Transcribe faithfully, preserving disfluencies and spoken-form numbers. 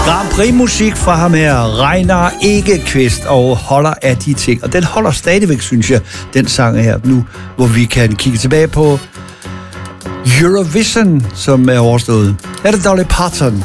Grand Prix-musik fra ham her, Reinar Egeqvist, og holder af de ting. Og den holder stadigvæk, synes jeg, den sang her nu, hvor vi kan kigge tilbage på Eurovision, som er overstået. Her er det Dolly Parton.